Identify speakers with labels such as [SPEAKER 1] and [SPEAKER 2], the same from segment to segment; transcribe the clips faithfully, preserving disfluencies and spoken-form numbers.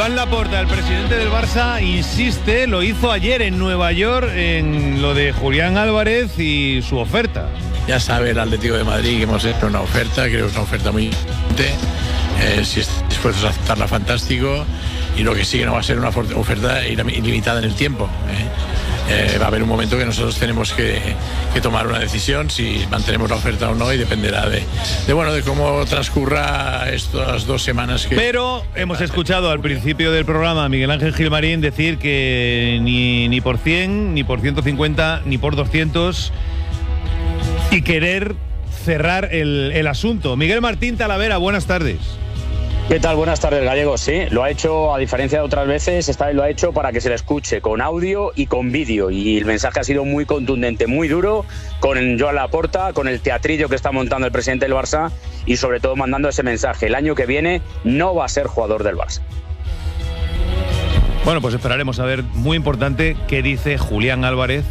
[SPEAKER 1] Joan Laporta, el presidente del Barça, insiste, lo hizo ayer en Nueva York en lo de Julián Álvarez y su oferta.
[SPEAKER 2] Ya sabe el Atlético de Madrid que hemos hecho una oferta, creo que es una oferta muy importante. Eh, si están dispuestos a aceptarla, fantástico. Y lo que sí que no va a ser una oferta ilimitada en el tiempo. ¿eh? Eh, va a haber un momento que nosotros tenemos que, que tomar una decisión si mantenemos la oferta o no, y dependerá de, de bueno de cómo transcurra estas dos semanas que...
[SPEAKER 1] Pero hemos escuchado al principio del programa a Miguel Ángel Gilmarín decir que ni, ni por cien, ni por ciento cincuenta, ni por doscientos, y querer cerrar el, el asunto. Miguel Martín Talavera, buenas tardes.
[SPEAKER 3] ¿Qué tal? Buenas tardes, Gallego. Sí, lo ha hecho, a diferencia de otras veces, esta vez lo ha hecho para que se le escuche con audio y con vídeo, y el mensaje ha sido muy contundente, muy duro, con Joan Laporta, con el teatrillo que está montando el presidente del Barça, y sobre todo mandando ese mensaje: el año que viene no va a ser jugador del Barça.
[SPEAKER 1] Bueno, pues esperaremos a ver, muy importante, qué dice Julián Álvarez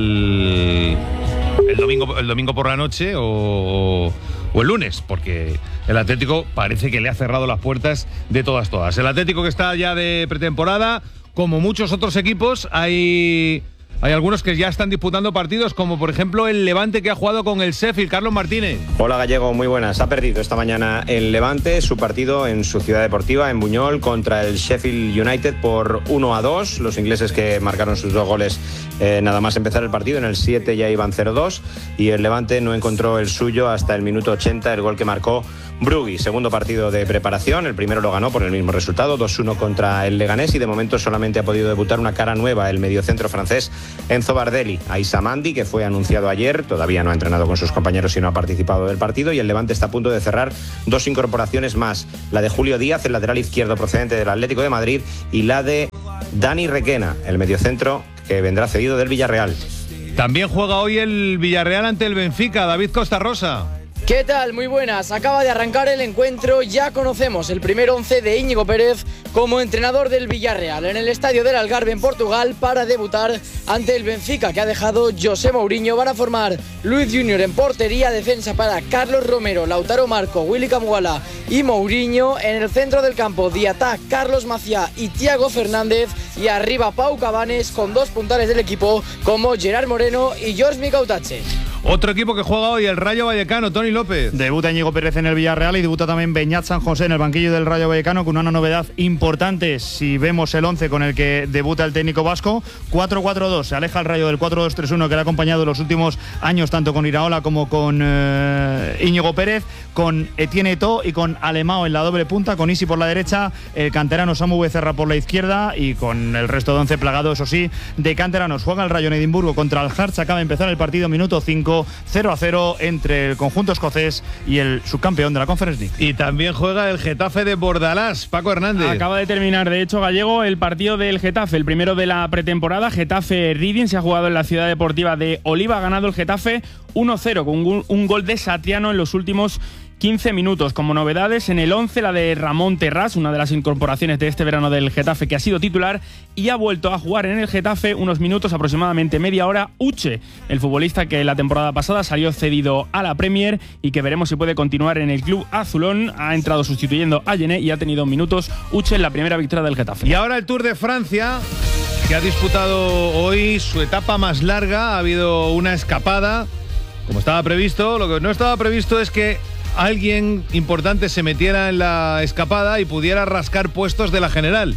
[SPEAKER 1] el, el, domingo, el domingo por la noche o... o el lunes, porque el Atlético parece que le ha cerrado las puertas de todas todas. El Atlético que está ya de pretemporada, como muchos otros equipos, hay, hay algunos que ya están disputando partidos, como por ejemplo el Levante, que ha jugado con el Sheffield. Carlos Martínez.
[SPEAKER 4] Hola, Gallego, muy buenas. Ha perdido esta mañana el Levante su partido en su ciudad deportiva, en Buñol, contra el Sheffield United por uno a dos. Los ingleses, que marcaron sus dos goles eh, nada más empezar el partido, en el siete ya iban cero dos, y el Levante no encontró el suyo hasta el minuto ochenta, el gol que marcó Brugui. Segundo partido de preparación, el primero lo ganó por el mismo resultado, dos uno contra el Leganés, y de momento solamente ha podido debutar una cara nueva, el mediocentro francés Enzo Bardelli. Aissa Mandi, que fue anunciado ayer, todavía no ha entrenado con sus compañeros y no ha participado del partido, y el Levante está a punto de cerrar dos incorporaciones más, la de Julio Díaz, el lateral izquierdo procedente del Atlético de Madrid, y la de Dani Requena, el mediocentro que vendrá cedido del Villarreal.
[SPEAKER 1] También juega hoy el Villarreal ante el Benfica. David Costa Rosa.
[SPEAKER 5] ¿Qué tal? Muy buenas. Acaba de arrancar el encuentro. Ya conocemos el primer once de Íñigo Pérez como entrenador del Villarreal en el estadio del Algarve en Portugal para debutar ante el Benfica, que ha dejado José Mourinho. Van a formar Luis Junior en portería, defensa para Carlos Romero, Lautaro Marco, Willy Camuala y Mourinho. En el centro del campo, Diatá, Carlos Maciá y Thiago Fernández, y arriba Pau Cabanes, con dos puntales del equipo como Gerard Moreno y George Micautache.
[SPEAKER 1] Otro equipo que juega hoy, el Rayo Vallecano. Tony López.
[SPEAKER 6] Debuta Íñigo Pérez en el Villarreal y debuta también Beñat San José en el banquillo del Rayo Vallecano, con una novedad importante. Si vemos el once con el que debuta el técnico vasco, cuatro cuatro dos. Se aleja el Rayo del cuatro dos tres uno que le ha acompañado los últimos años tanto con Iraola como con eh, Íñigo Pérez, con Etienne Eto'o y con Alemão en la doble punta, con Isi por la derecha, el canterano Samu Becerra por la izquierda, y con el resto de once plagado, eso sí, de canteranos. Juega el Rayo en Edimburgo contra el Hearts. Acaba de empezar el partido, minuto cinco, cero a cero entre el conjunto escocés y el subcampeón de la Conference League.
[SPEAKER 1] Y también juega el Getafe de Bordalás. Paco Hernández.
[SPEAKER 7] Acaba de terminar, de hecho, Gallego, el partido del Getafe, el primero de la pretemporada. Getafe Reading se ha jugado en la ciudad deportiva de Oliva. Ha ganado el Getafe uno cero con un, un gol de Satriano en los últimos quince minutos. Como novedades, en el once, la de Ramón Terrás, una de las incorporaciones de este verano del Getafe, que ha sido titular y ha vuelto a jugar en el Getafe unos minutos, aproximadamente media hora, Uche, el futbolista que la temporada pasada salió cedido a la Premier y que veremos si puede continuar en el club azulón. Ha entrado sustituyendo a Gené y ha tenido minutos Uche en la primera victoria del Getafe.
[SPEAKER 1] Y ahora el Tour de Francia, que ha disputado hoy su etapa más larga. Ha habido una escapada, como estaba previsto. Lo que no estaba previsto es que alguien importante se metiera en la escapada y pudiera rascar puestos de la general.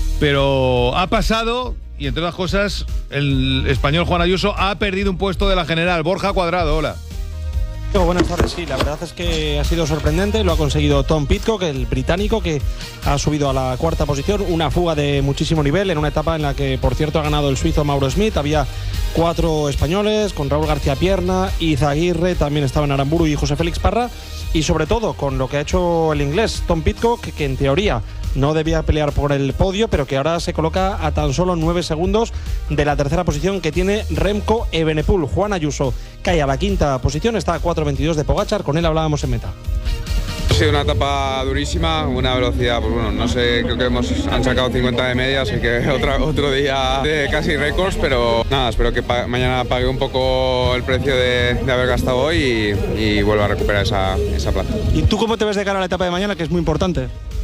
[SPEAKER 1] Pero ha pasado, y entre otras cosas, el español Juan Ayuso ha perdido un puesto de la general. Borja Cuadrado, hola.
[SPEAKER 8] Buenas tardes, sí, la verdad es que ha sido sorprendente, lo ha conseguido Tom Pidcock, el británico, que ha subido a la cuarta posición, una fuga de muchísimo nivel en una etapa en la que, por cierto, ha ganado el suizo Mauro Smith. Había cuatro españoles, con Raúl García Pierna, Izaguirre, también estaban Aramburu y José Félix Parra, y sobre todo con lo que ha hecho el inglés Tom Pidcock, que, que en teoría no debía pelear por el podio, pero que ahora se coloca a tan solo nueve segundos de la tercera posición que tiene Remco Evenepoel. Juan Ayuso cae a la quinta posición, está a cuatro veintidós de Pogačar, con él hablábamos en meta.
[SPEAKER 9] Ha sido una etapa durísima, una velocidad, pues bueno, no sé, creo que hemos, han sacado cincuenta de media, así que otra, otro día de casi récords, pero nada, espero que pa mañana pague un poco el precio de, de haber gastado hoy y, y vuelva a recuperar esa, esa plaza.
[SPEAKER 8] ¿Y tú cómo te ves de cara a la etapa de mañana, que es muy importante?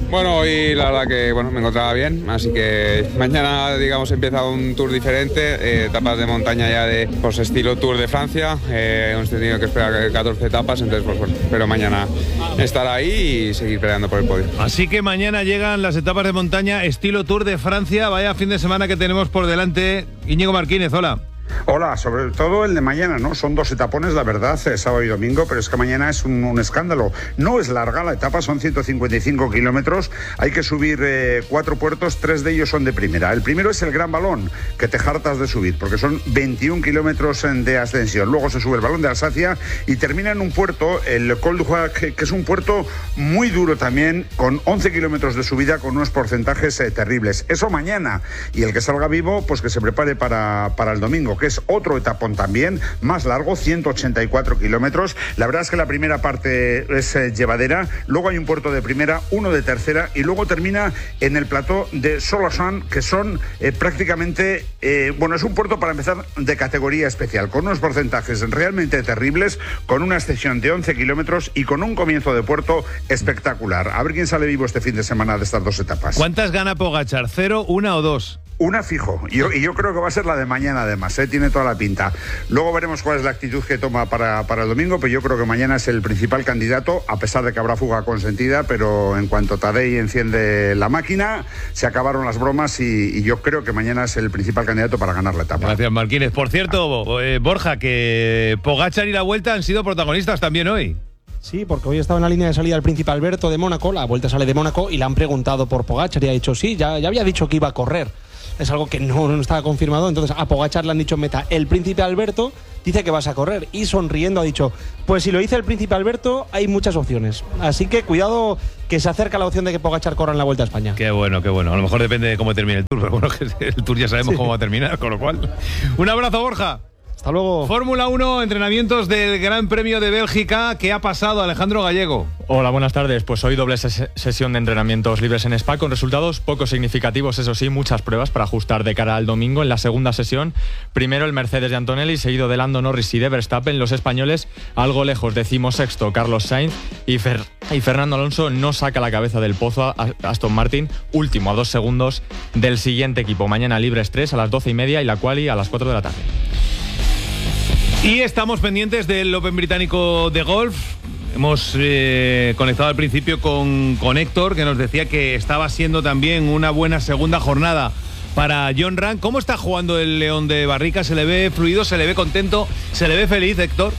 [SPEAKER 9] Bueno, hoy la verdad que bueno, me encontraba bien, así que mañana digamos empieza un tour diferente, eh, etapas de montaña ya de pues, estilo Tour de Francia, eh, hemos tenido que esperar catorce etapas, entonces pues bueno, espero mañana estar ahí y seguir peleando por el podio.
[SPEAKER 1] Así que mañana llegan las etapas de montaña estilo Tour de Francia, vaya fin de semana que tenemos por delante. Íñigo Martínez, hola.
[SPEAKER 10] Hola, sobre todo el de mañana, ¿no? Son dos etapones, la verdad, sábado y domingo, pero es que mañana es un, un escándalo. No es larga la etapa, son ciento cincuenta y cinco kilómetros, hay que subir eh, cuatro puertos, tres de ellos son de primera. El primero es el Gran Balón, que te hartas de subir, porque son veintiún kilómetros de ascensión. Luego se sube el Balón de Alsacia y termina en un puerto, el Col du Huac, que, que es un puerto muy duro también, con once kilómetros de subida, con unos porcentajes eh, terribles. Eso mañana, y el que salga vivo, pues que se prepare para, para el domingo, que es otro etapón también, más largo, ciento ochenta y cuatro kilómetros. La verdad es que la primera parte es eh, llevadera, luego hay un puerto de primera, uno de tercera, y luego termina en el plató de Solosan, que son eh, prácticamente, eh, bueno, es un puerto para empezar de categoría especial, con unos porcentajes realmente terribles, con una extensión de once kilómetros y con un comienzo de puerto espectacular. A ver quién sale vivo este fin de semana de estas dos etapas.
[SPEAKER 1] ¿Cuántas gana Pogačar? ¿Cero, una o dos?
[SPEAKER 10] Una fijo, y yo, y yo creo que va a ser la de mañana además, ¿eh? Tiene toda la pinta. Luego veremos cuál es la actitud que toma para, para el domingo, pero yo creo que mañana es el principal candidato, a pesar de que habrá fuga consentida, pero en cuanto Tadej enciende la máquina, se acabaron las bromas y, y yo creo que mañana es el principal candidato para ganar la etapa.
[SPEAKER 1] Gracias, Martínez. Por cierto, eh, Borja, que Pogačar y la Vuelta han sido protagonistas también hoy.
[SPEAKER 8] Sí, porque hoy estaba en la línea de salida el Príncipe Alberto de Mónaco, la Vuelta sale de Mónaco, y le han preguntado por Pogačar y ha dicho sí, ya, ya había dicho que iba a correr. Es algo que no, no estaba confirmado, entonces a Pogačar le han dicho en meta, el Príncipe Alberto dice que vas a correr, y sonriendo ha dicho, pues si lo dice el Príncipe Alberto hay muchas opciones, así que cuidado que se acerca la opción de que Pogačar corra en la Vuelta a España.
[SPEAKER 1] Qué bueno, qué bueno, a lo mejor depende de cómo termine el Tour, pero bueno, que el Tour ya sabemos sí. cómo va a terminar, con lo cual, un abrazo, Borja.
[SPEAKER 8] Hasta luego.
[SPEAKER 1] Fórmula uno, entrenamientos del Gran Premio de Bélgica. ¿Qué ha pasado, Alejandro Gallego?
[SPEAKER 11] Hola, buenas tardes. Pues hoy doble ses sesión de entrenamientos libres en Spa, con resultados poco significativos, eso sí, muchas pruebas para ajustar de cara al domingo. En la segunda sesión, primero el Mercedes de Antonelli, seguido de Lando Norris y de Verstappen. Los españoles algo lejos, decimosexto Carlos Sainz, y, Fer y Fernando Alonso no saca la cabeza del pozo a Aston Martin, último a dos segundos del siguiente equipo. Mañana libres tres a las doce y media y la quali a las cuatro de la tarde.
[SPEAKER 1] Y estamos pendientes del Open británico de golf. Hemos eh, conectado al principio con, con Héctor, que nos decía que estaba siendo también una buena segunda jornada para Jon Rahm. ¿Cómo está jugando el León de Barrica? ¿Se le ve fluido? ¿Se le ve contento? ¿Se le ve feliz, Héctor?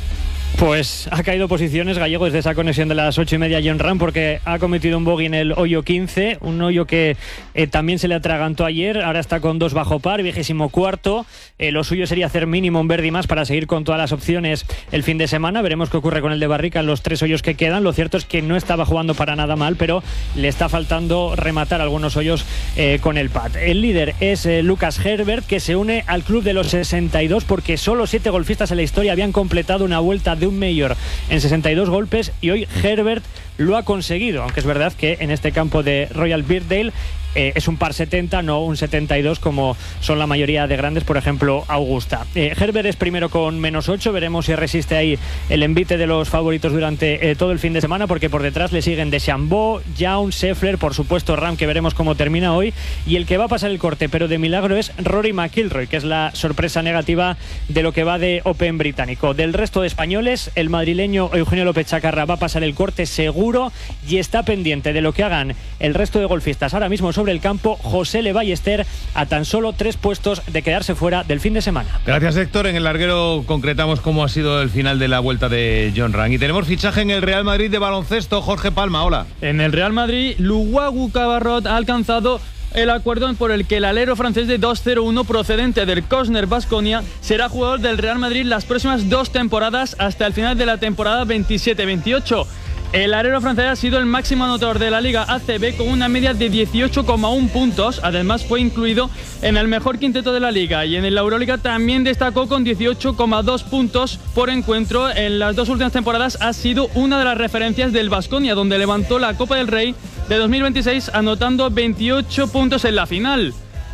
[SPEAKER 12] Pues ha caído posiciones, Gallego, desde esa conexión de las ocho y media Jon Rahm, porque ha cometido un bogey en el hoyo quince, un hoyo que eh, también se le atragantó ayer. Ahora está con dos bajo par, vigésimo cuarto. Eh, lo suyo sería hacer mínimo un birdie más para seguir con todas las opciones el fin de semana. Veremos qué ocurre con el de Barrica en los tres hoyos que quedan. Lo cierto es que no estaba jugando para nada mal, pero le está faltando rematar algunos hoyos eh, con el pad. El líder es eh, Lucas Herbert, que se une al club de los sesenta y dos, porque solo siete golfistas en la historia habían completado una vuelta de un mayor en sesenta y dos golpes, y hoy Herbert lo ha conseguido, aunque es verdad que en este campo de Royal Birkdale eh, es un par setenta, no un setenta y dos como son la mayoría de grandes, por ejemplo Augusta. eh, Herbert es primero con menos ocho, veremos si resiste ahí el envite de los favoritos durante eh, todo el fin de semana, porque por detrás le siguen DeChambeau, Young, Scheffler, por supuesto Rahm, que veremos cómo termina hoy, y el que va a pasar el corte, pero de milagro, es Rory McIlroy, que es la sorpresa negativa de lo que va de Open británico. Del resto de españoles, el madrileño Eugenio López Chacarra va a pasar el corte seguro, y está pendiente de lo que hagan el resto de golfistas ahora mismo sobre el campo. José Le Ballester, a tan solo tres puestos de quedarse fuera del fin de semana.
[SPEAKER 1] Gracias, Héctor. En el larguero concretamos cómo ha sido el final de la vuelta de Jon Rahm. Y tenemos fichaje en el Real Madrid de baloncesto. Jorge Palma, hola.
[SPEAKER 7] En el Real Madrid, Luwagu Cabarrot ha alcanzado el acuerdo por el que el alero francés de dos cero uno, procedente del Cosner Baskonia, será jugador del Real Madrid las próximas dos temporadas hasta el final de la temporada veintisiete veintiocho. El alero francés ha sido el máximo anotador de la Liga A C B con una media de dieciocho coma uno puntos. Además fue incluido en el mejor quinteto de la Liga, y en la Euroliga también destacó con dieciocho coma dos puntos por encuentro. En las dos últimas temporadas ha sido una de las referencias del Baskonia, donde levantó la Copa del Rey de dos mil veintiséis anotando veintiocho puntos en la final.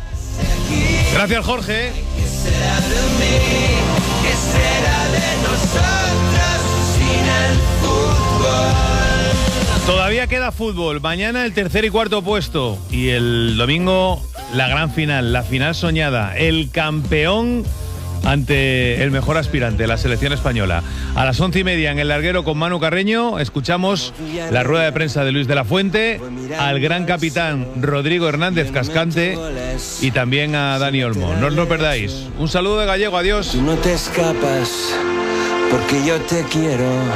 [SPEAKER 1] Gracias, Jorge.
[SPEAKER 13] ¿Qué será de mí? ¿Qué será de nosotros sin el fútbol?
[SPEAKER 1] Todavía queda fútbol. Mañana el tercer y cuarto puesto. Y el domingo la gran final, la final soñada. El campeón ante el mejor aspirante, la selección española. A las once y media en el larguero con Manu Carreño escuchamos la rueda de prensa de Luis de la Fuente, al gran capitán Rodrigo Hernández Cascante y también a Dani Olmo. No os lo perdáis. Un saludo de Gallego, adiós.
[SPEAKER 13] Tú no te escapas porque yo te quiero.